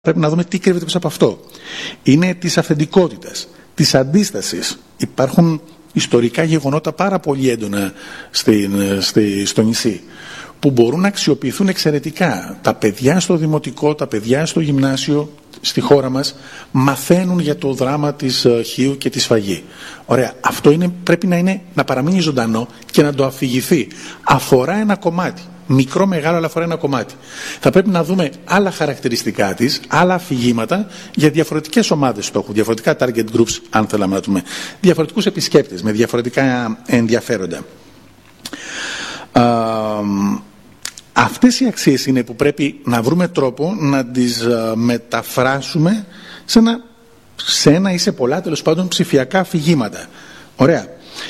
Πρέπει να δούμε τι κρύβεται πίσω από αυτό. Είναι της αυθεντικότητας, της αντίστασης. Υπάρχουν ιστορικά γεγονότα πάρα πολύ έντονα στο νησί που μπορούν να αξιοποιηθούν εξαιρετικά. Τα παιδιά στο δημοτικό, τα παιδιά στο γυμνάσιο στη χώρα μας μαθαίνουν για το δράμα της Χίου και τη σφαγή. Ωραία. Αυτό πρέπει να παραμείνει ζωντανό και να το αφηγηθεί. Αφορά ένα κομμάτι. Μικρό, μεγάλο, αλλά αφορά ένα κομμάτι. Θα πρέπει να δούμε άλλα χαρακτηριστικά της, άλλα αφηγήματα για διαφορετικές ομάδες στόχου, διαφορετικά target groups, αν θέλαμε να δούμε, διαφορετικούς επισκέπτες με διαφορετικά ενδιαφέροντα. Αυτές οι αξίες είναι που πρέπει να βρούμε τρόπο να τις μεταφράσουμε σε ένα ή σε πολλά, τέλος πάντων, ψηφιακά αφηγήματα. Ωραία.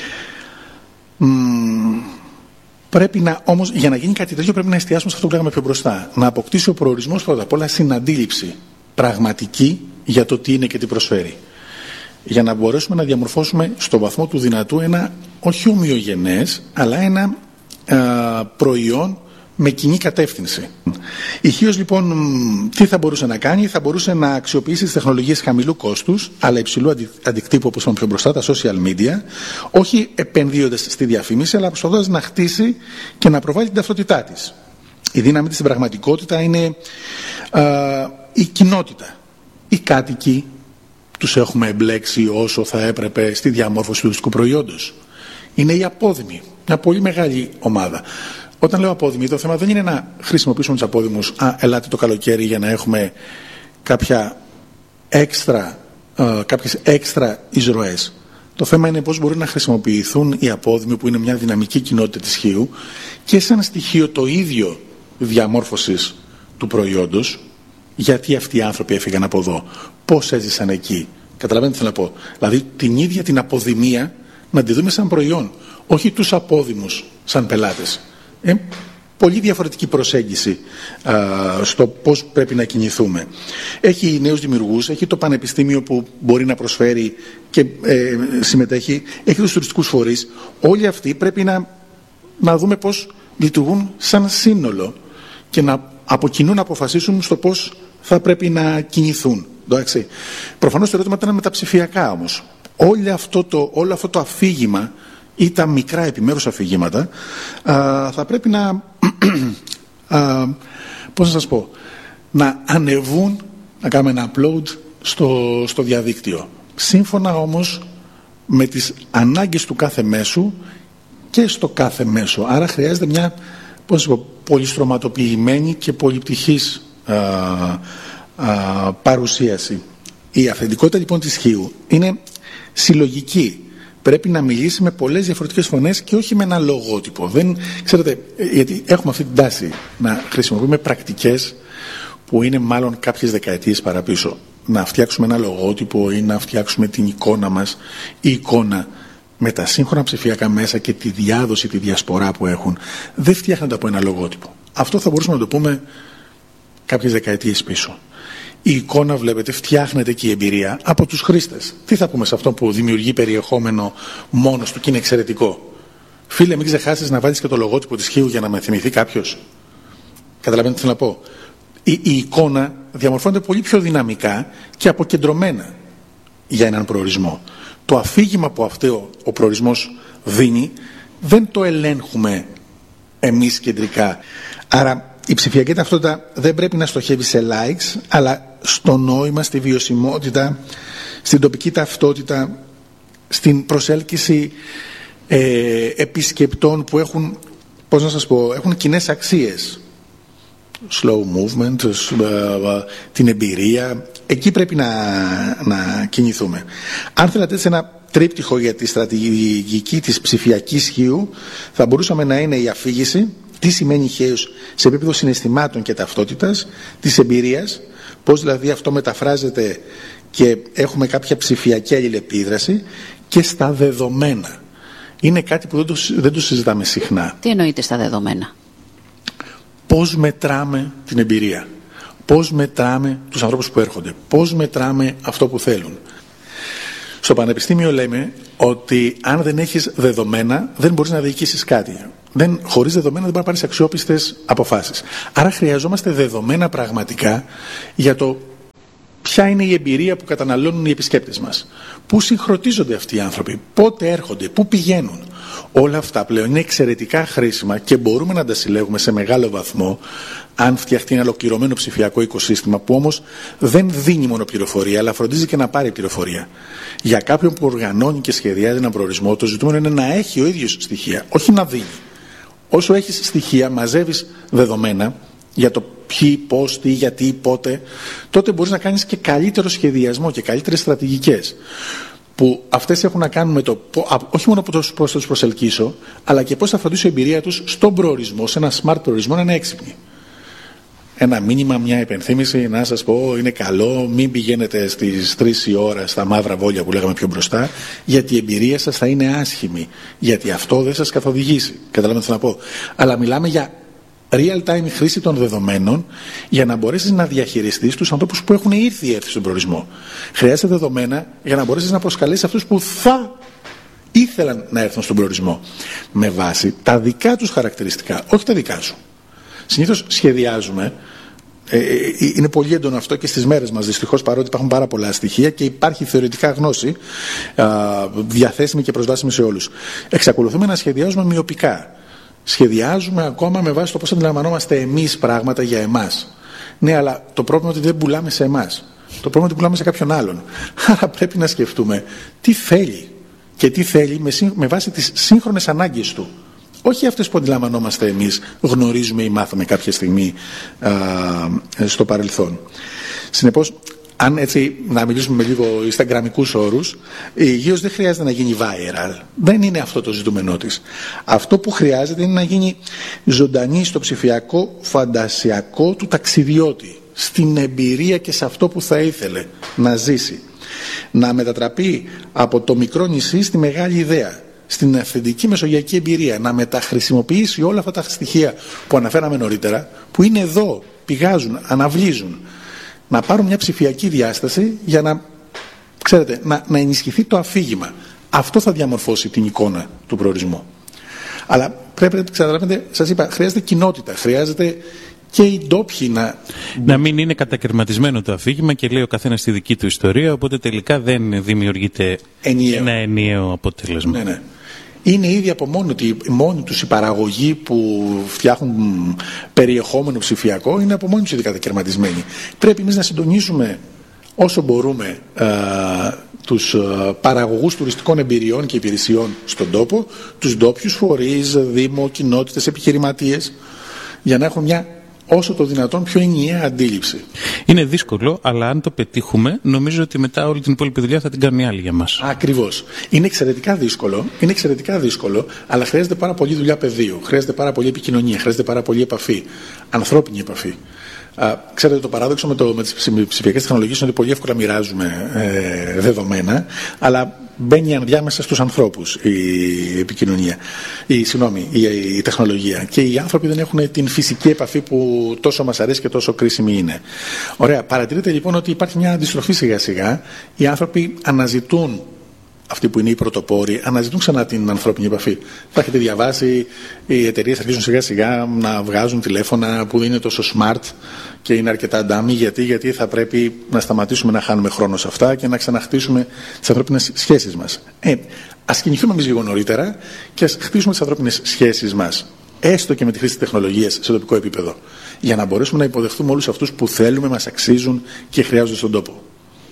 Πρέπει όμως, για να γίνει κάτι τέτοιο, πρέπει να εστιάσουμε σε αυτό που λέγαμε πιο μπροστά. Να αποκτήσει ο προορισμός πρώτα απ' όλα συναντήληψη πραγματική για το τι είναι και τι προσφέρει. Για να μπορέσουμε να διαμορφώσουμε στο βαθμό του δυνατού ένα όχι ομοιογενές, αλλά ένα προϊόν με κοινή κατεύθυνση. Η Χίος λοιπόν τι θα μπορούσε να κάνει? Θα μπορούσε να αξιοποιήσει τις τεχνολογίες χαμηλού κόστους αλλά υψηλού αντικτύπου, όπως είπαμε πιο μπροστά, τα social media, όχι επενδύοντας στη διαφήμιση αλλά προσπαθώντας να χτίσει και να προβάλλει την ταυτότητά της. Η δύναμη της στην πραγματικότητα είναι η κοινότητα. Οι κάτοικοι τους έχουμε εμπλέξει όσο θα έπρεπε στη διαμόρφωση του τουριστικού προϊόντος. Είναι οι απόδημοι, μια πολύ μεγάλη ομάδα. Όταν λέω απόδημοι, το θέμα δεν είναι να χρησιμοποιήσουμε τους απόδημους, ελάτε το καλοκαίρι για να έχουμε κάποιες έξτρα εισρωές. Το θέμα είναι πώς μπορεί να χρησιμοποιηθούν οι απόδημοι, που είναι μια δυναμική κοινότητα της Χίου, και σαν στοιχείο το ίδιο διαμόρφωσης του προϊόντος. Γιατί αυτοί οι άνθρωποι έφυγαν από εδώ, πώς έζησαν εκεί. Καταλαβαίνετε τι θέλω να πω? Δηλαδή την ίδια την αποδημία να τη δούμε σαν προϊόν, όχι τους απόδημους σαν πελάτες. Πολύ διαφορετική προσέγγιση στο πώς πρέπει να κινηθούμε. Έχει νέους δημιουργούς, έχει το πανεπιστήμιο που μπορεί να προσφέρει και συμμετέχει, έχει τους τουριστικούς φορείς. Όλοι αυτοί πρέπει να δούμε πώς λειτουργούν σαν σύνολο και από κοινού να αποφασίσουν στο πώς θα πρέπει να κινηθούν. Εντάξει. Προφανώς το ερώτημα ήταν με τα ψηφιακά όμως. Όλο αυτό το αφήγημα ή τα μικρά επιμέρους αφηγήματα θα πρέπει πώς να σας πω, να ανεβούν, να κάνουμε ένα upload στο διαδίκτυο. Σύμφωνα όμως με τις ανάγκες του κάθε μέσου και στο κάθε μέσο. Άρα χρειάζεται μια πολυστρωματοποιημένη και πολυπτυχής παρουσίαση. Η αυθεντικότητα λοιπόν της Χίου είναι συλλογική. Πρέπει να μιλήσει με πολλές διαφορετικές φωνές και όχι με ένα λογότυπο. Ξέρετε, γιατί έχουμε αυτή την τάση να χρησιμοποιούμε πρακτικές που είναι μάλλον κάποιες δεκαετίες παραπίσω. Να φτιάξουμε ένα λογότυπο ή να φτιάξουμε την εικόνα μας. Η εικόνα με τα σύγχρονα ψηφιακά μέσα και τη διάδοση, τη διασπορά που έχουν, δεν φτιάχνεται από ένα λογότυπο. Αυτό θα μπορούσαμε να το πούμε κάποιες δεκαετίες πίσω. Η εικόνα, βλέπετε, φτιάχνεται και η εμπειρία από τους χρήστες. Τι θα πούμε σε αυτό που δημιουργεί περιεχόμενο μόνος του και είναι εξαιρετικό? Φίλε, μην ξεχάσεις να βάλεις και το λογότυπο της Χίου για να με θυμηθεί κάποιος. Καταλαβαίνετε τι θέλω να πω? Η εικόνα διαμορφώνεται πολύ πιο δυναμικά και αποκεντρωμένα για έναν προορισμό. Το αφήγημα που αυτό ο προορισμός δίνει δεν το ελέγχουμε εμείς κεντρικά. Άρα η ψηφιακή ταυτότητα δεν πρέπει να στοχεύει σε likes, αλλά στο νόημα, στη βιωσιμότητα, στην τοπική ταυτότητα, στην προσέλκυση επισκεπτών που έχουν, πώς να σας πω, έχουν κοινές αξίες. Slow movement, την εμπειρία, εκεί πρέπει να κινηθούμε. Αν θέλατε σε ένα τρίπτυχο για τη στρατηγική της ψηφιακής Χίου, θα μπορούσαμε να είναι η αφήγηση. Τι σημαίνει Χίος σε επίπεδο συναισθημάτων και ταυτότητας, της εμπειρίας, πώς δηλαδή αυτό μεταφράζεται και έχουμε κάποια ψηφιακή αλληλεπίδραση, και στα δεδομένα. Είναι κάτι που δεν το συζητάμε συχνά. Τι εννοείται στα δεδομένα? Πώς μετράμε την εμπειρία, πώς μετράμε τους ανθρώπους που έρχονται, πώς μετράμε αυτό που θέλουν. Στο πανεπιστήμιο λέμε ότι αν δεν έχεις δεδομένα δεν μπορείς να διοικήσεις κάτι. Χωρίς δεδομένα δεν μπορεί να πάρεις αξιόπιστες αποφάσεις. Άρα χρειαζόμαστε δεδομένα πραγματικά για το ποια είναι η εμπειρία που καταναλώνουν οι επισκέπτες μας, πού συγχρονίζονται αυτοί οι άνθρωποι, πότε έρχονται, πού πηγαίνουν. Όλα αυτά πλέον είναι εξαιρετικά χρήσιμα και μπορούμε να τα συλλέγουμε σε μεγάλο βαθμό αν φτιαχτεί ένα ολοκληρωμένο ψηφιακό οικοσύστημα που όμως δεν δίνει μόνο πληροφορία, αλλά φροντίζει και να πάρει πληροφορία. Για κάποιον που οργανώνει και σχεδιάζει έναν προορισμό, το ζητούμενο είναι να έχει ο ίδιος στοιχεία, όχι να δίνει. Όσο έχεις στοιχεία, μαζεύεις δεδομένα για το ποιοι, πώς, τι, γιατί, πότε, τότε μπορείς να κάνεις και καλύτερο σχεδιασμό και καλύτερες στρατηγικές. Που αυτές έχουν να κάνουν με το όχι μόνο πώς θα τους προσελκύσω, αλλά και πώς θα φροντίσω η εμπειρία τους στον προορισμό, σε ένα smart προορισμό, να είναι έξυπνοι. Ένα μήνυμα, μια υπενθύμηση, να σας πω, είναι καλό, μην πηγαίνετε στις 3 η ώρα στα μαύρα βόλια που λέγαμε πιο μπροστά, γιατί η εμπειρία σας θα είναι άσχημη. Γιατί αυτό δεν σας καθοδηγήσει. Καταλαβαίνετε τι θέλω να πω. Αλλά μιλάμε για real-time χρήση των δεδομένων για να μπορέσεις να διαχειριστείς τους ανθρώπους που έχουν έρθει στον προορισμό. Χρειάζεται δεδομένα για να μπορέσεις να προσκαλέσεις αυτούς που θα ήθελαν να έρθουν στον προορισμό. Με βάση τα δικά τους χαρακτηριστικά, όχι τα δικά σου. Συνήθως σχεδιάζουμε, είναι πολύ έντονο αυτό και στις μέρες μας δυστυχώς, παρότι υπάρχουν πάρα πολλά στοιχεία και υπάρχει θεωρητικά γνώση διαθέσιμη και προσβάσιμη σε όλους. Εξακολουθούμε να σχεδιάζουμε μυοπικά. Σχεδιάζουμε ακόμα με βάση το πώς αντιλαμβανόμαστε εμείς πράγματα για εμάς. Ναι, αλλά το πρόβλημα είναι ότι δεν πουλάμε σε εμάς. Το πρόβλημα είναι ότι πουλάμε σε κάποιον άλλον. Άρα πρέπει να σκεφτούμε τι θέλει και τι θέλει με βάση τις σύγχρονες ανάγκες του. Όχι αυτές που αντιλαμβανόμαστε εμείς, γνωρίζουμε ή μάθαμε κάποια στιγμή στο παρελθόν. Συνεπώς, αν έτσι να μιλήσουμε με λίγο instagramικούς όρους, η υγείος δεν χρειάζεται να γίνει viral. Δεν είναι αυτό το ζητούμενό της. Αυτό που χρειάζεται είναι να γίνει ζωντανή στο ψηφιακό φαντασιακό του ταξιδιώτη, στην εμπειρία και σε αυτό που θα ήθελε να ζήσει. Να μετατραπεί από το μικρό νησί στη μεγάλη ιδέα, στην αυθεντική μεσογειακή εμπειρία, να μεταχρησιμοποιήσει όλα αυτά τα στοιχεία που αναφέραμε νωρίτερα, που είναι εδώ, πηγάζουν, αναβλύζουν, να πάρουν μια ψηφιακή διάσταση για να, ξέρετε, να ενισχυθεί το αφήγημα. Αυτό θα διαμορφώσει την εικόνα του προορισμού. Αλλά πρέπει να καταλαβαίνετε, σας είπα, χρειάζεται κοινότητα, χρειάζεται και οι ντόπιοι να μην είναι κατακαιρματισμένο το αφήγημα και λέει ο καθένας τη δική του ιστορία, οπότε τελικά δεν δημιουργείται ένα ενιαίο αποτέλεσμα. Ναι, ναι. Είναι ήδη από μόνοι τους η παραγωγή που φτιάχνουν περιεχόμενο ψηφιακό, είναι από μόνοι τους ήδη κατακαιρματισμένοι. Πρέπει εμείς να συντονίσουμε όσο μπορούμε τους παραγωγούς τουριστικών εμπειριών και υπηρεσιών στον τόπο, τους ντόπιους φορείς, δήμο, κοινότητες, επιχειρηματίες, για να έχουν μια όσο το δυνατόν πιο ενιαία αντίληψη. Είναι δύσκολο, αλλά αν το πετύχουμε, νομίζω ότι μετά όλη την υπόλοιπη δουλειά θα την κάνουν οι άλλοι για μας. Ακριβώς. Είναι εξαιρετικά δύσκολο, αλλά χρειάζεται πάρα πολύ δουλειά πεδίου, χρειάζεται πάρα πολύ επικοινωνία, χρειάζεται πάρα πολύ επαφή, ανθρώπινη επαφή. Ξέρετε, το παράδοξο με τις ψηφιακές τεχνολογίες είναι ότι πολύ εύκολα μοιράζουμε δεδομένα, αλλά μπαίνει ενδιάμεσα στους ανθρώπους η επικοινωνία, η τεχνολογία. Και οι άνθρωποι δεν έχουν την φυσική επαφή που τόσο μας αρέσει και τόσο κρίσιμη είναι. Ωραία. Παρατηρείτε λοιπόν ότι υπάρχει μια αντιστροφή σιγά σιγά. Οι άνθρωποι αναζητούν, αυτοί που είναι οι πρωτοπόροι, αναζητούν ξανά την ανθρώπινη επαφή. Θα έχετε διαβάσει, οι εταιρείες αρχίζουν σιγά σιγά να βγάζουν τηλέφωνα που δεν είναι τόσο smart και είναι αρκετά ντάμι, γιατί θα πρέπει να σταματήσουμε να χάνουμε χρόνο σε αυτά και να ξαναχτίσουμε τις ανθρώπινες σχέσεις μας. Ας κινηθούμε εμείς λίγο νωρίτερα και ας χτίσουμε τις ανθρώπινες σχέσεις μας, έστω και με τη χρήση της τεχνολογίας σε τοπικό επίπεδο, για να μπορέσουμε να υποδεχθούμε όλους αυτούς που θέλουμε, μας αξίζουν και χρειάζονται στον τόπο.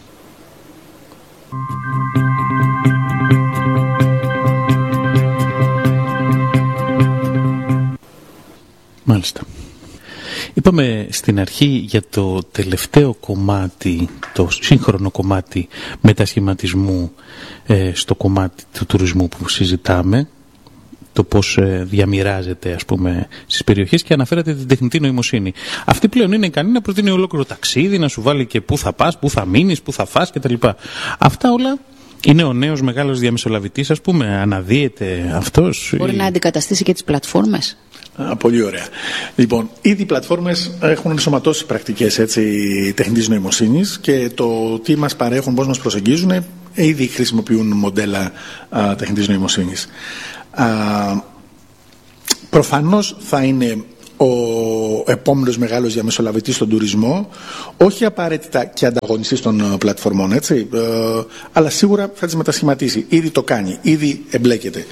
Μάλιστα. Είπαμε στην αρχή για το τελευταίο κομμάτι, το σύγχρονο κομμάτι μετασχηματισμού στο κομμάτι του τουρισμού που συζητάμε, το πώς διαμοιράζεται ας πούμε στις περιοχές, και αναφέρατε την τεχνητή νοημοσύνη. Αυτή πλέον είναι ικανή να προτείνει ολόκληρο ταξίδι, να σου βάλει και πού θα πας, πού θα μείνεις, πού θα φας κτλ. Αυτά όλα είναι ο νέος μεγάλος διαμεσολαβητής, ας πούμε, αναδύεται αυτός. Μπορεί να αντικαταστήσει και τις πλατφόρμες. Πολύ ωραία. Λοιπόν, ήδη οι πλατφόρμες έχουν ενσωματώσει πρακτικές τεχνητής νοημοσύνης και το τι μας παρέχουν, πώς μας προσεγγίζουν, ήδη χρησιμοποιούν μοντέλα τεχνητής νοημοσύνης. Προφανώς θα είναι ο επόμενος μεγάλος διαμεσολαβητής στον τουρισμό, όχι απαραίτητα και ανταγωνιστής των πλατφορμών, έτσι, αλλά σίγουρα θα τις μετασχηματίσει. Ήδη το κάνει, ήδη εμπλέκεται.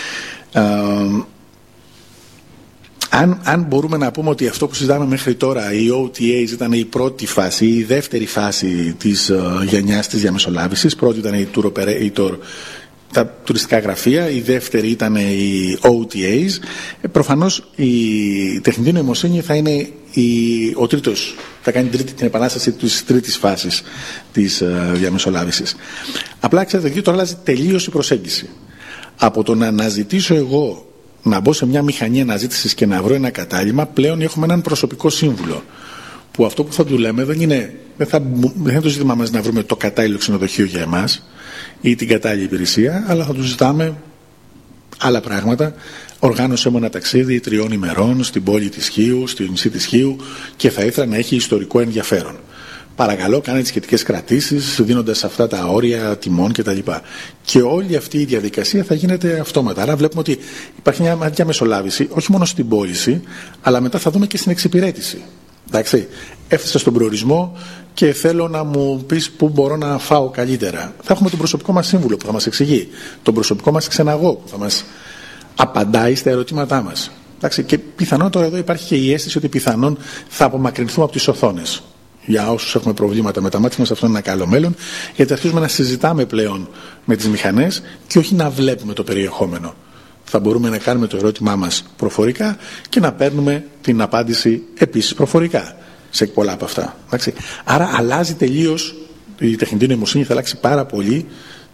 Αν μπορούμε να πούμε ότι αυτό που συζητάμε μέχρι τώρα, οι OTAs ήταν η πρώτη φάση, η δεύτερη φάση της γενιάς της διαμεσολάβησης, πρώτη ήταν η Tour Operator, τα τουριστικά γραφεία, η δεύτερη ήταν οι OTAs. Προφανώς η τεχνητή νοημοσύνη θα είναι ο τρίτος, θα κάνει την επανάσταση της τρίτης φάσης της διαμεσολάβησης. Απλά ξέρετε, εκεί τώρα αλλάζει τελείως η προσέγγιση. Από το να αναζητήσω εγώ να μπω σε μια μηχανή αναζήτησης και να βρω ένα κατάλημα, πλέον έχουμε έναν προσωπικό σύμβουλο. Που αυτό που θα του λέμε δεν θα είναι το ζήτημα μας να βρούμε το κατάλληλο ξενοδοχείο για εμάς ή την κατάλληλη υπηρεσία, αλλά θα του ζητάμε άλλα πράγματα. Οργάνωσέ μου ένα ταξίδι 3 ημερών στην πόλη της Χίου, στη νησί της Χίου και θα ήθελα να έχει ιστορικό ενδιαφέρον. Παρακαλώ, κάνε τις σχετικές κρατήσεις, δίνοντας αυτά τα όρια τιμών κτλ. Και όλη αυτή η διαδικασία θα γίνεται αυτόματα. Άρα βλέπουμε ότι υπάρχει μια διαμεσολάβηση, όχι μόνο στην πώληση, αλλά μετά θα δούμε και στην εξυπηρέτηση. Εντάξει, έφτασα στον προορισμό και θέλω να μου πεις πού μπορώ να φάω καλύτερα. Θα έχουμε τον προσωπικό μας σύμβουλο που θα μας εξηγεί, τον προσωπικό μας ξεναγό που θα μας απαντάει στα ερωτήματά μας. Εντάξει, και πιθανόν τώρα εδώ υπάρχει και η αίσθηση ότι πιθανόν θα απομακρυνθούμε από τις οθόνες. Για όσους έχουμε προβλήματα με τα μάτια μας, αυτό είναι ένα καλό μέλλον, γιατί αρχίζουμε να συζητάμε πλέον με τις μηχανές και όχι να βλέπουμε το περιεχόμενο. Θα μπορούμε να κάνουμε το ερώτημά μας προφορικά και να παίρνουμε την απάντηση επίσης προφορικά σε πολλά από αυτά. Εντάξει. Άρα αλλάζει τελείως, η τεχνητή νοημοσύνη θα αλλάξει πάρα πολύ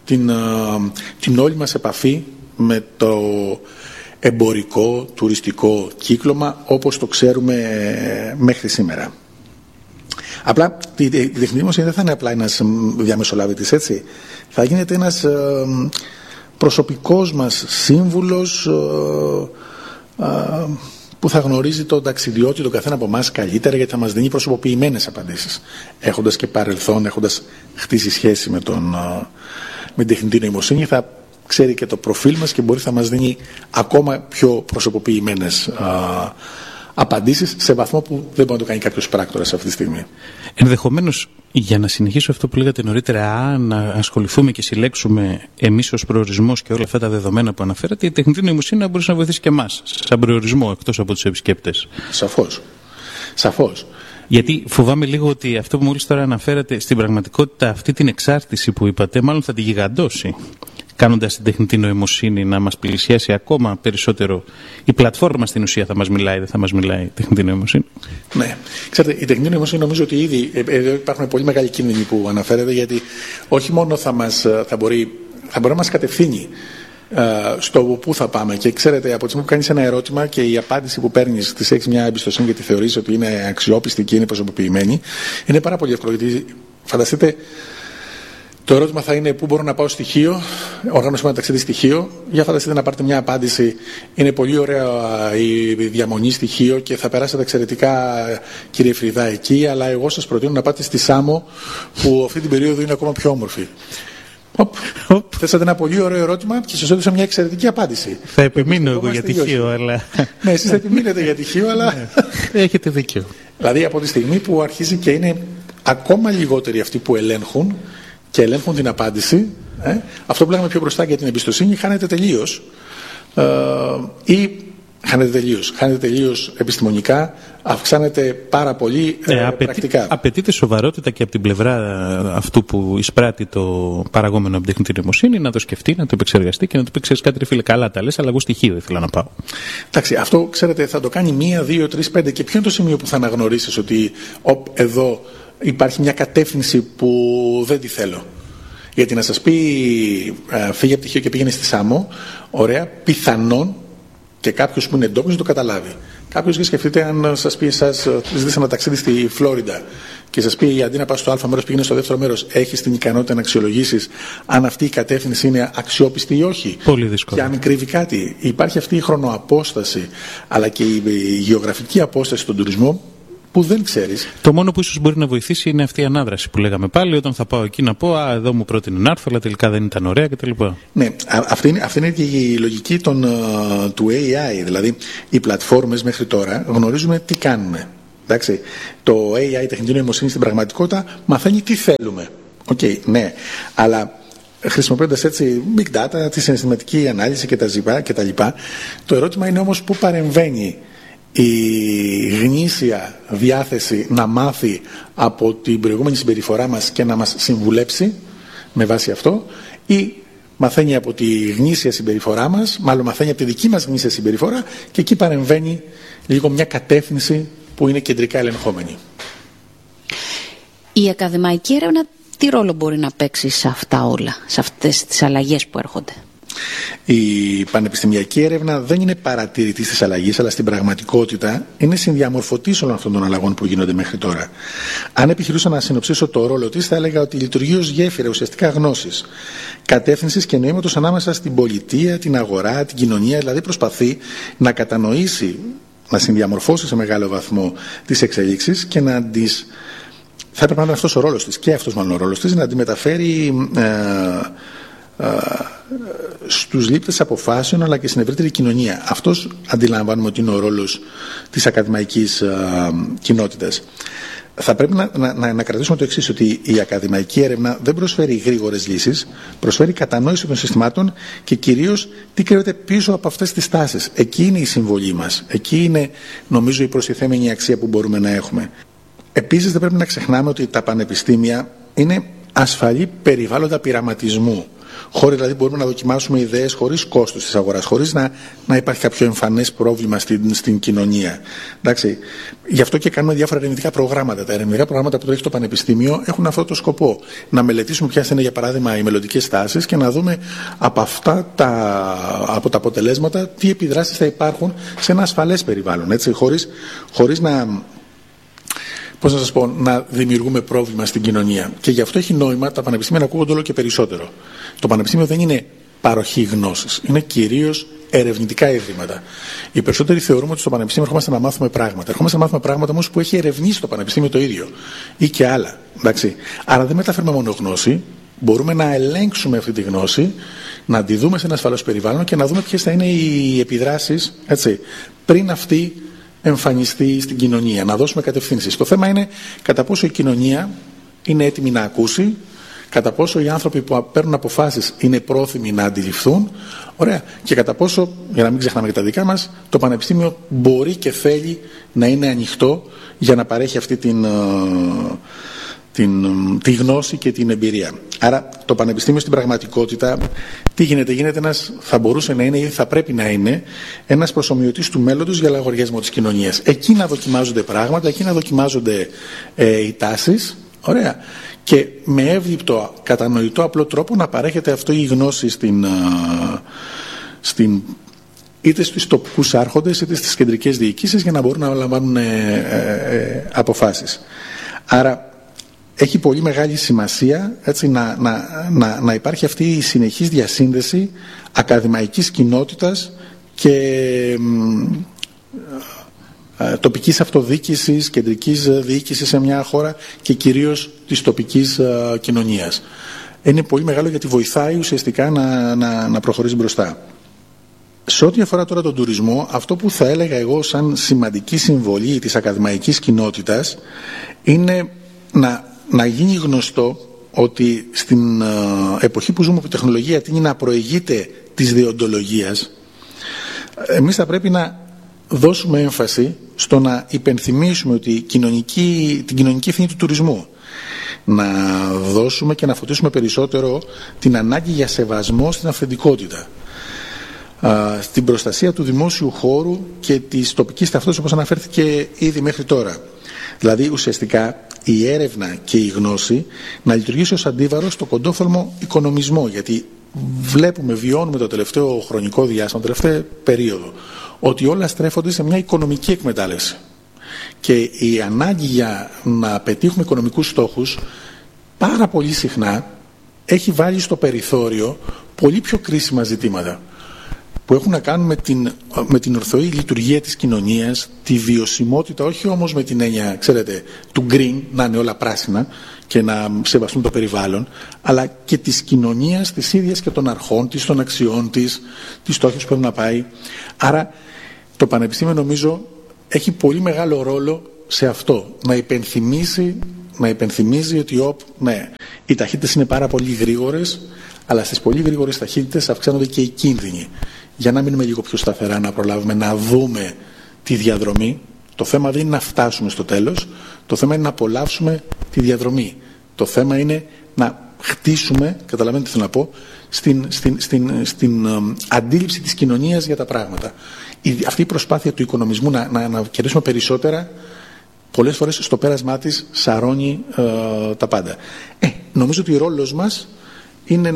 την όλη μας επαφή με το εμπορικό, τουριστικό κύκλωμα όπως το ξέρουμε μέχρι σήμερα. Απλά η τεχνητή νοημοσύνη δεν θα είναι απλά ένας διαμεσολαβητής, έτσι. Θα γίνεται ένας προσωπικός μας σύμβουλος που θα γνωρίζει τον ταξιδιώτη, τον καθένα από εμάς καλύτερα, γιατί θα μας δίνει προσωποποιημένες απαντήσεις. Έχοντας και παρελθόν, έχοντας χτίσει σχέση με την τεχνητή νοημοσύνη, θα ξέρει και το προφίλ μας και μπορεί θα μας δίνει ακόμα πιο προσωποποιημένες απαντήσεις σε βαθμό που δεν μπορεί να το κάνει κάποιος πράκτορας αυτή τη στιγμή. Ενδεχομένως, για να συνεχίσω αυτό που λέγατε νωρίτερα, να ασχοληθούμε και συλλέξουμε εμείς ως προορισμός και όλα αυτά τα δεδομένα που αναφέρατε, η τεχνητή νοημοσύνη να μπορούσε να βοηθήσει και εμάς σαν προορισμό εκτός από τους επισκέπτες. Σαφώς. Γιατί φοβάμαι λίγο ότι αυτό που μόλις τώρα αναφέρατε, στην πραγματικότητα αυτή την εξάρτηση που είπατε, μάλλον θα τη γιγαντώσει, κάνοντας την τεχνητή νοημοσύνη να μας πλησιάσει ακόμα περισσότερο. Η πλατφόρμα στην ουσία θα μας μιλάει, δεν θα μας μιλάει η τεχνητή νοημοσύνη. Ναι. Ξέρετε, η τεχνητή νοημοσύνη νομίζω ότι ήδη υπάρχουν πολύ μεγάλοι κίνδυνοι που αναφέρετε, γιατί όχι μόνο θα μπορεί να μας κατευθύνει στο πού θα πάμε. Και ξέρετε, από τη στιγμή που κάνεις ένα ερώτημα και η απάντηση που παίρνεις της έχεις μια εμπιστοσύνη και τη θεωρείς ότι είναι αξιόπιστη και είναι προσωποποιημένη, είναι πάρα πολύ εύκολο. Γιατί φανταστείτε, το ερώτημα θα είναι πού μπορώ να πάω στοιχείο, οργάνωση ένα ταξίδι στοιχείο. Για φανταστείτε να πάρετε μια απάντηση. Είναι πολύ ωραία η διαμονή στοιχείο και θα περάσετε εξαιρετικά, κύριε Φρυδά, εκεί, αλλά εγώ σας προτείνω να πάτε στη Σάμο, που αυτή την περίοδο είναι ακόμα πιο όμορφη. Θέσατε ένα πολύ ωραίο ερώτημα και σας έδωσα μια εξαιρετική απάντηση. Θα επιμείνω εγώ για τυχείο, αλλά. Ναι, εσείς θα επιμείνετε για τυχείο, αλλά. Έχετε δίκιο. Δηλαδή από τη στιγμή που αρχίζει και είναι ακόμα λιγότεροι αυτοί που ελέγχουν και ελέγχουν την απάντηση, αυτό που λέγαμε πιο μπροστά για την εμπιστοσύνη, χάνεται τελείως. Ή χάνεται τελείως επιστημονικά, αυξάνεται πάρα πολύ πρακτικά. Απαιτείται σοβαρότητα και από την πλευρά αυτού που εισπράττει το παραγόμενο από την τεχνητή νοημοσύνη να το σκεφτεί, να το επεξεργαστεί και να του πει: ξέρεις κάτι, ρε φίλε, καλά τα λες, αλλά εγώ στοιχείο ήθελα να πάω. Εντάξει, αυτό ξέρετε θα το κάνει 1, 2, 3, 5. Και ποιο είναι το σημείο που θα αναγνωρίσεις ότι εδώ υπάρχει μια κατεύθυνση που δεν τη θέλω. Γιατί να σας πει φύγε από τυχείο και πήγαινε στη Σάμο, ωραία, πιθανόν και κάποιος που είναι ντόπιος το καταλάβει. Κάποιος, και σκεφτείτε, αν σας πει εσάς, ζητήσατε ένα ταξίδι στη Φλόριντα και σας πει αντί να πας στο Α μέρος πήγαινε στο δεύτερο μέρος, έχεις την ικανότητα να αξιολογήσεις αν αυτή η κατεύθυνση είναι αξιόπιστη ή όχι. Πολύ δύσκολο. Και αν κρύβει κάτι. Υπάρχει αυτή η χρονοαπόσταση, αλλά και η γεωγραφική απόσταση στον τουρισμό, που δεν ξέρεις. Το μόνο που ίσως μπορεί να βοηθήσει είναι αυτή η ανάδραση που λέγαμε πάλι, όταν θα πάω εκεί να πω εδώ μου πρότεινε να έρθω, αλλά τελικά δεν ήταν ωραία κτλ. Ναι, αυτή είναι και η λογική του AI. Δηλαδή, οι πλατφόρμες μέχρι τώρα γνωρίζουμε τι κάνουμε. Εντάξει, το AI, η τεχνητή νοημοσύνη στην πραγματικότητα, μαθαίνει τι θέλουμε. Ναι, αλλά χρησιμοποιώντας έτσι big data, τη συναισθηματική ανάλυση και τα λοιπά, το ερώτημα είναι όμως πού παρεμβαίνει η γνήσια διάθεση να μάθει από την προηγούμενη συμπεριφορά μας και να μας συμβουλέψει με βάση αυτό, ή μαθαίνει από τη γνήσια συμπεριφορά μας, μάλλον μαθαίνει από τη δική μας γνήσια συμπεριφορά, και εκεί παρεμβαίνει λίγο μια κατεύθυνση που είναι κεντρικά ελεγχόμενη. Η ακαδημαϊκή έρευνα τι ρόλο μπορεί να παίξει σε αυτά όλα, σε αυτές τις αλλαγές που έρχονται? Η πανεπιστημιακή έρευνα δεν είναι παρατηρητής της αλλαγής, αλλά στην πραγματικότητα είναι συνδιαμορφωτής όλων αυτών των αλλαγών που γίνονται μέχρι τώρα. Αν επιχειρούσα να συνοψίσω το ρόλο της, θα έλεγα ότι λειτουργεί ως γέφυρα ουσιαστικά γνώσης, κατεύθυνσης και νοήματος ανάμεσα στην πολιτεία, την αγορά, την κοινωνία. Δηλαδή προσπαθεί να κατανοήσει, να συνδιαμορφώσει σε μεγάλο βαθμό τις εξελίξεις και να τις. Θα έπρεπε να είναι αυτός ο ρόλος της, και αυτός μάλλον ο ρόλος της, να τη μεταφέρει στους λήπτες αποφάσεων, αλλά και στην ευρύτερη κοινωνία. Αυτός αντιλαμβάνουμε ότι είναι ο ρόλος της ακαδημαϊκής κοινότητας. Θα πρέπει να κρατήσουμε το εξής, ότι η ακαδημαϊκή έρευνα δεν προσφέρει γρήγορες λύσεις, προσφέρει κατανόηση των συστημάτων και κυρίως τι κρύβεται πίσω από αυτές τις τάσεις. Εκεί είναι η συμβολή μας. Εκεί είναι, νομίζω, η προστιθέμενη αξία που μπορούμε να έχουμε. Επίσης, δεν πρέπει να ξεχνάμε ότι τα πανεπιστήμια είναι ασφαλή περιβάλλοντα πειραματισμού. Χώροι δηλαδή μπορούμε να δοκιμάσουμε ιδέες χωρίς κόστος της αγοράς, χωρίς να υπάρχει κάποιο εμφανές πρόβλημα στην κοινωνία. Εντάξει. Γι' αυτό και κάνουμε διάφορα ερευνητικά προγράμματα. Τα ερευνητικά προγράμματα που τρέχει το Πανεπιστήμιο έχουν αυτό το σκοπό. Να μελετήσουμε ποιες είναι, για παράδειγμα, οι μελλοντικές τάσεις και να δούμε από αυτά από τα αποτελέσματα τι επιδράσεις θα υπάρχουν σε ένα ασφαλές περιβάλλον. Έτσι, χωρίς να δημιουργούμε πρόβλημα στην κοινωνία. Και γι' αυτό έχει νόημα τα πανεπιστήμια να ακούγονται όλο και περισσότερο. Το πανεπιστήμιο δεν είναι παροχή γνώσης, είναι κυρίως ερευνητικά ιδρύματα. Οι περισσότεροι θεωρούμε ότι στο πανεπιστήμιο ερχόμαστε να μάθουμε πράγματα. Ερχόμαστε να μάθουμε πράγματα όμως που έχει ερευνήσει το πανεπιστήμιο το ίδιο ή και άλλα. Εντάξει. Άρα δεν μεταφέρουμε μόνο γνώση, μπορούμε να ελέγξουμε αυτή τη γνώση, να τη δούμε σε ένα ασφαλές περιβάλλον και να δούμε ποιες θα είναι οι επιδράσεις, έτσι, πριν αυτή εμφανιστεί στην κοινωνία, να δώσουμε κατευθύνσεις. Το θέμα είναι κατά πόσο η κοινωνία είναι έτοιμη να ακούσει, κατά πόσο οι άνθρωποι που παίρνουν αποφάσεις είναι πρόθυμοι να αντιληφθούν, ωραία, και κατά πόσο, για να μην ξεχνάμε και τα δικά μας, το πανεπιστήμιο μπορεί και θέλει να είναι ανοιχτό για να παρέχει αυτή τη γνώση και την εμπειρία. Άρα το πανεπιστήμιο στην πραγματικότητα τι γίνεται θα μπορούσε να είναι ή θα πρέπει να είναι ένας προσομοιωτής του μέλλοντος για λογαριασμό της κοινωνίας. Εκεί να δοκιμάζονται πράγματα, εκεί να δοκιμάζονται οι τάσεις, ωραία, και με εύληπτο, κατανοητό, απλό τρόπο να παρέχεται αυτό η γνώση είτε στους τοπικούς άρχοντες είτε στις κεντρικές διοικήσεις για να μπορούν να λαμβάνουν αποφάσεις. Άρα έχει πολύ μεγάλη σημασία, έτσι, να υπάρχει αυτή η συνεχής διασύνδεση ακαδημαϊκής κοινότητας και τοπικής αυτοδιοίκησης, κεντρικής διοίκησης σε μια χώρα και κυρίως της τοπικής κοινωνίας. Είναι πολύ μεγάλο γιατί βοηθάει ουσιαστικά να προχωρήσει μπροστά. Σε ό,τι αφορά τώρα τον τουρισμό, αυτό που θα έλεγα εγώ σαν σημαντική συμβολή της ακαδημαϊκής κοινότητας είναι να γίνει γνωστό ότι στην εποχή που ζούμε που η τεχνολογία τείνει να προηγείται της δεοντολογίας, εμείς θα πρέπει να δώσουμε έμφαση στο να υπενθυμίσουμε ότι την κοινωνική ευθύνη του τουρισμού, να δώσουμε και να φωτίσουμε περισσότερο την ανάγκη για σεβασμό στην αυθεντικότητα, στην προστασία του δημόσιου χώρου και της τοπικής ταυτότητας, όπως αναφέρθηκε ήδη μέχρι τώρα. Δηλαδή ουσιαστικά η έρευνα και η γνώση να λειτουργήσει ως αντίβαρο στο κοντόφθαλμο οικονομισμό, γιατί βιώνουμε το τελευταίο χρονικό διάστημα, το τελευταίο περίοδο, ότι όλα στρέφονται σε μια οικονομική εκμετάλλευση. Και η ανάγκη για να πετύχουμε οικονομικούς στόχους πάρα πολύ συχνά έχει βάλει στο περιθώριο πολύ πιο κρίσιμα ζητήματα. που έχουν να κάνουν με την ορθοή λειτουργία της κοινωνίας, τη βιωσιμότητα, όχι όμως με την έννοια, ξέρετε, του green, να είναι όλα πράσινα και να σεβαστούν το περιβάλλον, αλλά και της κοινωνίας της ίδιας και των αρχών της, των αξιών της, τις στόχους που πρέπει να πάει. Άρα το Πανεπιστήμιο νομίζω έχει πολύ μεγάλο ρόλο σε αυτό, να υπενθυμίζει ότι οι ταχύτητες είναι πάρα πολύ γρήγορες, αλλά στις πολύ γρήγορες ταχύτητες αυξάνονται και οι κίνδυνοι. Για να μείνουμε λίγο πιο σταθερά, να προλάβουμε να δούμε τη διαδρομή. Το θέμα δεν είναι να φτάσουμε στο τέλος, το θέμα είναι να απολαύσουμε τη διαδρομή. Το θέμα είναι να χτίσουμε, καταλαβαίνετε τι θέλω να πω, στην αντίληψη της κοινωνίας για τα πράγματα. Αυτή η προσπάθεια του οικονομισμού να κερδίσουμε περισσότερα, πολλές φορές στο πέρασμά της σαρώνει τα πάντα. Νομίζω ότι ο ρόλος μας είναι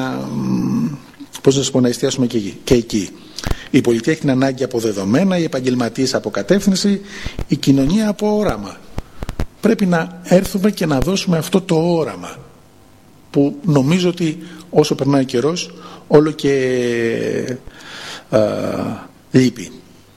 να εστιάσουμε και εκεί. Η πολιτεία έχει την ανάγκη από δεδομένα, οι επαγγελματίες από κατεύθυνση, η κοινωνία από όραμα. Πρέπει να έρθουμε και να δώσουμε αυτό το όραμα που νομίζω ότι όσο περνάει ο καιρός όλο και λείπει.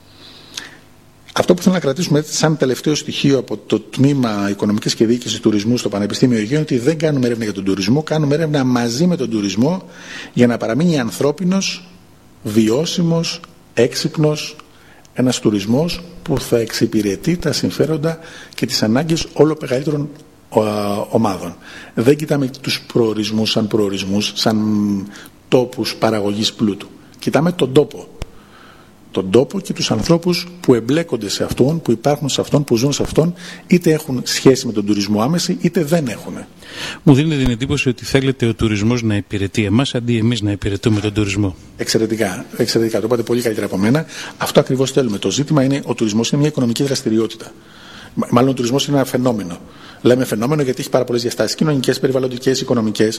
Αυτό που θέλω να κρατήσουμε σαν τελευταίο στοιχείο από το τμήμα Οικονομικής και Διοίκησης Τουρισμού στο Πανεπιστήμιο Αιγαίου είναι ότι δεν κάνουμε έρευνα για τον τουρισμό, κάνουμε έρευνα μαζί με τον τουρισμό για να παραμείνει ανθρώπινος, βιώσιμος, έξυπνος ένας τουρισμός που θα εξυπηρετεί τα συμφέροντα και τις ανάγκες όλο μεγαλύτερων ομάδων. Δεν κοιτάμε τους προορισμούς σαν προορισμούς, σαν τόπους παραγωγής πλούτου. Κοιτάμε τον τόπο. Τον τόπο και τους ανθρώπους που εμπλέκονται σε αυτόν, που υπάρχουν σε αυτόν, που ζουν σε αυτόν, είτε έχουν σχέση με τον τουρισμό άμεση, είτε δεν έχουν. Μου δίνετε την εντύπωση ότι θέλετε ο τουρισμός να υπηρετεί εμάς αντί εμείς να υπηρετούμε τον τουρισμό. Εξαιρετικά. Το είπατε πολύ καλύτερα από μένα. Αυτό ακριβώς θέλουμε. Το ζήτημα είναι ο τουρισμός είναι μια οικονομική δραστηριότητα. Μάλλον ο τουρισμός είναι ένα φαινόμενο. Λέμε φαινόμενο γιατί έχει πάρα πολλές διαστάσεις. Κοινωνικές, περιβαλλοντικές, οικονομικές.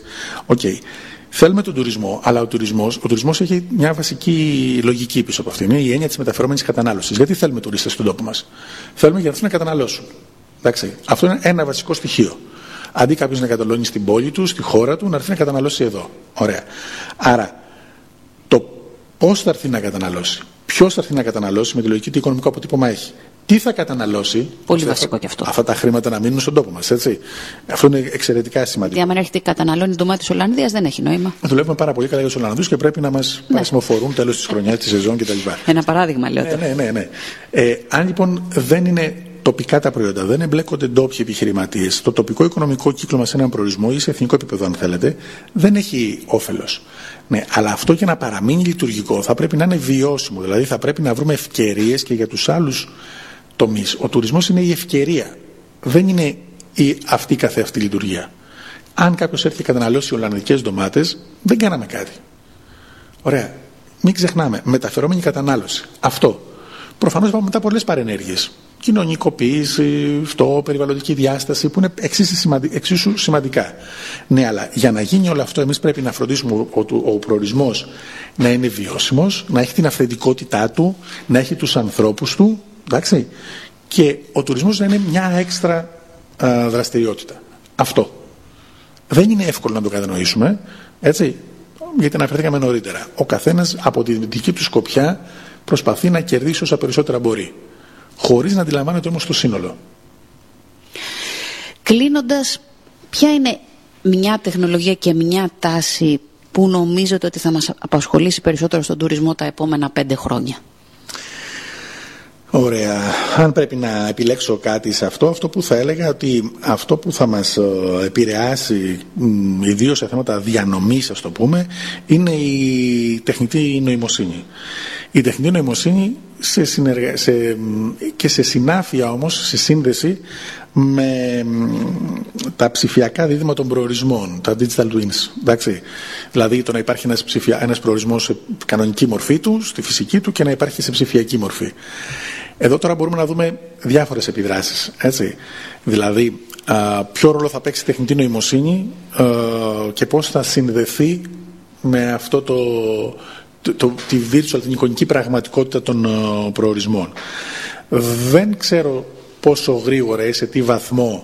Θέλουμε τον τουρισμό, αλλά ο τουρισμός έχει μια βασική λογική πίσω από αυτήν. Είναι η έννοια της μεταφερόμενης κατανάλωσης. Γιατί θέλουμε τουρίστες στον τόπο μας? Θέλουμε για να έρθουν να καταναλώσουν. Εντάξει. Αυτό είναι ένα βασικό στοιχείο. Αντί κάποιος να καταναλώνει στην πόλη του, στη χώρα του, να έρθει να καταναλώσει εδώ. Ωραία. Άρα, το πώς θα έρθει να καταναλώσει, ποιος θα έρθει να καταναλώσει με τη λογική τι οικονομικό αποτύπωμα έχει. Τι θα καταναλώσει. Πολύ βασικό και αυτό. Αυτά τα χρήματα να μείνουν στον τόπο μας. Έτσι. Αυτό είναι εξαιρετικά σημαντικό. Γιατί αν έρχεται καταναλώνει ντομάτι της Ολλανδίας δεν έχει νόημα. Δουλεύουμε πάρα πολύ καλά για τους Ολλανδούς και πρέπει να μας παρασημοφορούν τέλος της χρονιάς, της σεζόν κτλ. Ένα παράδειγμα λέω τώρα. Ναι. Αν λοιπόν δεν είναι τοπικά τα προϊόντα, δεν εμπλέκονται ντόπιοι επιχειρηματίες, το τοπικό οικονομικό κύκλο μας σε έναν προορισμό ή σε εθνικό επίπεδο, αν θέλετε, δεν έχει όφελος. Ναι, αλλά αυτό για να παραμείνει λειτουργικό θα πρέπει να είναι βιώσιμο. Δηλαδή θα πρέπει να βρούμε ευκαιρίες και για τους άλλους τομείς. Ο τουρισμός είναι η ευκαιρία. Δεν είναι αυτή καθεαυτή λειτουργία. Αν κάποιος έρθει και καταναλώσει ολλανδικές ντομάτες, δεν κάναμε κάτι. Ωραία. Μην ξεχνάμε. Μεταφερόμενη κατανάλωση. Αυτό. Προφανώς υπάρχουν μετά πολλές παρενέργειες. Κοινωνικοποίηση, περιβαλλοντική διάσταση που είναι εξίσου σημαντικά. Ναι, αλλά για να γίνει όλο αυτό εμείς πρέπει να φροντίσουμε ο προορισμός να είναι βιώσιμος, να έχει την αυθεντικότητά του, να έχει τους ανθρώπους του, εντάξει, και ο τουρισμός να είναι μια έξτρα δραστηριότητα. Αυτό. Δεν είναι εύκολο να το κατανοήσουμε, έτσι, γιατί αναφερθήκαμε νωρίτερα. Ο καθένας από τη δική του σκοπιά προσπαθεί να κερδίσει όσα περισσότερα μπορεί, χωρίς να αντιλαμβάνεται όμως το σύνολο. Κλείνοντας, ποια είναι μια τεχνολογία και μια τάση που νομίζετε ότι θα μας απασχολήσει περισσότερο στον τουρισμό τα επόμενα 5 χρόνια? Ωραία. Αν πρέπει να επιλέξω κάτι σε αυτό που θα έλεγα ότι αυτό που θα μας επηρεάσει ιδίως σε θέματα διανομής, ας το πούμε, είναι η τεχνητή νοημοσύνη. Η τεχνητή νοημοσύνη και σε συνάφεια όμως, σε σύνδεση με τα ψηφιακά δίδυμα των προορισμών, τα digital twins. Εντάξει. Δηλαδή το να υπάρχει ένας προορισμός σε κανονική μορφή του, στη φυσική του, και να υπάρχει σε ψηφιακή μορφή. Εδώ τώρα μπορούμε να δούμε διάφορες επιδράσεις. Έτσι. Δηλαδή ποιο ρόλο θα παίξει η τεχνητή νοημοσύνη και πώς θα συνδεθεί με αυτό τη virtual, την εικονική πραγματικότητα των προορισμών. Δεν ξέρω πόσο γρήγορα ή σε τι βαθμό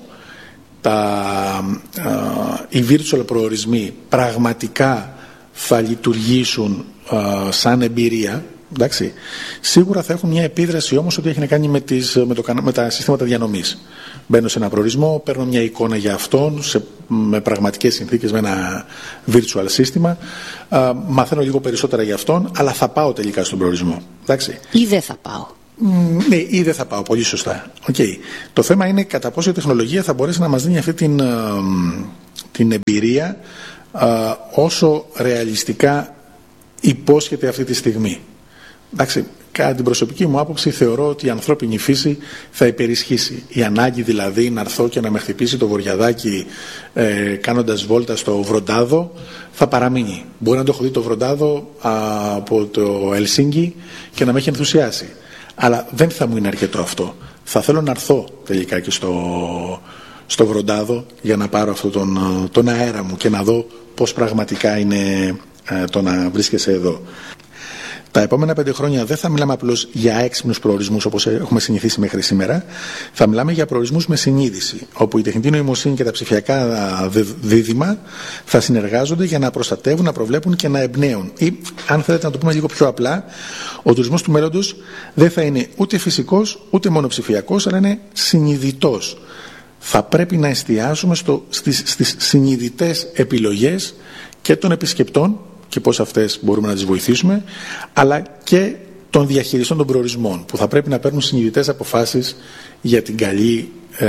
οι virtual προορισμοί πραγματικά θα λειτουργήσουν σαν εμπειρία, εντάξει, σίγουρα θα έχουν μια επίδραση όμως ότι έχει να κάνει με τα συστήματα διανομής. Μπαίνω σε ένα προορισμό, παίρνω μια εικόνα για αυτόν με πραγματικές συνθήκες, με ένα virtual σύστημα, μαθαίνω λίγο περισσότερα για αυτόν, αλλά θα πάω τελικά στον προορισμό. Εντάξει. Ή δεν θα πάω. Ναι, ή δεν θα πάω. Πολύ σωστά. Okay. Το θέμα είναι κατά πόσο η τεχνολογία θα μπορέσει να μας δίνει αυτή την εμπειρία όσο ρεαλιστικά υπόσχεται αυτή τη στιγμή. Εντάξει, κατά την προσωπική μου άποψη θεωρώ ότι η ανθρώπινη φύση θα υπερισχύσει. Η ανάγκη δηλαδή να έρθω και να με χτυπήσει το βορειαδάκι κάνοντας βόλτα στο Βροντάδο θα παραμείνει. Μπορεί να το έχω δει το Βροντάδο από το Ελσίνκι και να με έχει ενθουσιάσει. Αλλά δεν θα μου είναι αρκετό αυτό. Θα θέλω να έρθω τελικά και στο Βροντάδο για να πάρω αυτόν τον αέρα μου και να δω πώς πραγματικά είναι το να βρίσκεσαι εδώ. Τα επόμενα 5 χρόνια δεν θα μιλάμε απλώς για έξυπνους προορισμούς όπως έχουμε συνηθίσει μέχρι σήμερα. Θα μιλάμε για προορισμούς με συνείδηση, όπου η τεχνητή νοημοσύνη και τα ψηφιακά δίδυμα θα συνεργάζονται για να προστατεύουν, να προβλέπουν και να εμπνέουν. Ή, αν θέλετε να το πούμε λίγο πιο απλά, ο τουρισμός του μέλλοντος δεν θα είναι ούτε φυσικός ούτε μόνο ψηφιακός, αλλά είναι συνειδητός. Θα πρέπει να εστιάσουμε στις συνειδητές επιλογές και των επισκεπτών και πώς αυτές μπορούμε να τις βοηθήσουμε, αλλά και των διαχειριστών των προορισμών, που θα πρέπει να παίρνουν συνειδητές αποφάσεις για την καλή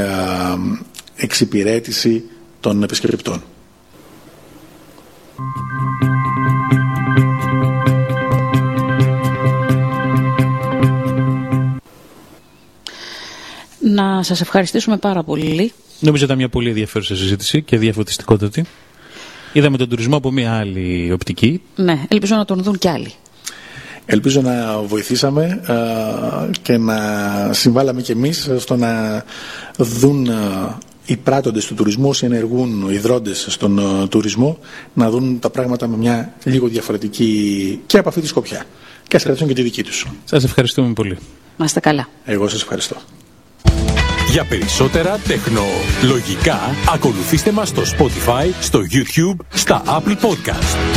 εξυπηρέτηση των επισκεπτών. Να σας ευχαριστήσουμε πάρα πολύ. Νομίζω ήταν μια πολύ ενδιαφέρουσα συζήτηση και διαφωτιστικότατη. Είδαμε τον τουρισμό από μια άλλη οπτική. Ναι, ελπίζω να τον δουν κι άλλοι. Ελπίζω να βοηθήσαμε και να συμβάλαμε κι εμείς στο να δουν οι πράττοντες του τουρισμού, όσοι ενεργούν, οι δρόντες στον τουρισμό, να δουν τα πράγματα με μια λίγο διαφορετική και από αυτή τη σκοπιά. Και ας κρατήσουν και τη δική τους. Σας ευχαριστούμε πολύ. Να είστε καλά. Εγώ σας ευχαριστώ. Για περισσότερα τεχνολογικά, ακολουθήστε μας στο Spotify, στο YouTube, στα Apple Podcast.